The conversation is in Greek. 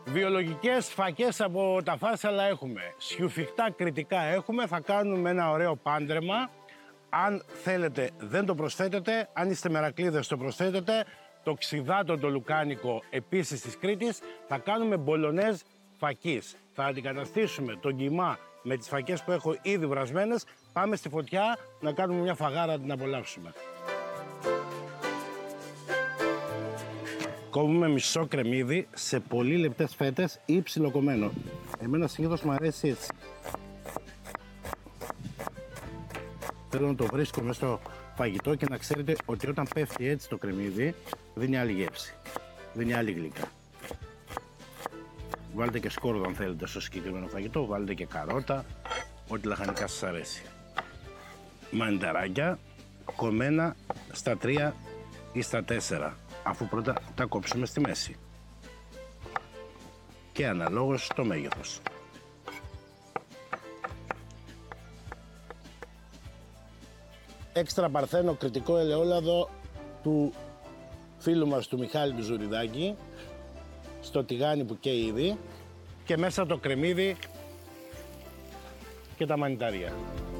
Βιολογικές φακές από τα φάσαλα έχουμε. Σιουφιχτά κριτικά έχουμε. Θα κάνουμε ένα ωραίο πάντρεμα. Αν θέλετε δεν το προσθέτετε. Αν είστε μερακλείδες το προσθέτετε. Το ξιδάτο το λουκάνικο επίσης της Κρήτης. Θα κάνουμε μπολονέζ φακής. Θα αντικαταστήσουμε τον κιμά με τις φακές που έχω ήδη βρασμένες. Πάμε στη φωτιά να κάνουμε μια φαγάρα να την απολαύσουμε. Κόβουμε μισό κρεμμύδι σε πολύ λεπτές φέτες ή ψιλοκομμένο. Εμένα συνήθως μου αρέσει έτσι. Θέλω να το βρίσκω μέσα στο φαγητό και να ξέρετε ότι όταν πέφτει έτσι το κρεμμύδι δίνει άλλη γεύση, δίνει άλλη γλυκά. Βάλτε και σκόρδο αν θέλετε στο συγκεκριμένο φαγητό, βάλτε και καρότα, ό,τι λαχανικά σας αρέσει. Μανιταράκια κομμένα στα 3 ή στα 4, αφού πρώτα τα κόψουμε στη μέση. Και αναλόγως το μέγεθος. Έξτρα παρθένο κρητικό ελαιόλαδο του φίλου μας του Μιχάλη του Ζουριδάκη, στο τηγάνι που καίει ήδη, και μέσα το κρεμμύδι και τα μανιτάρια.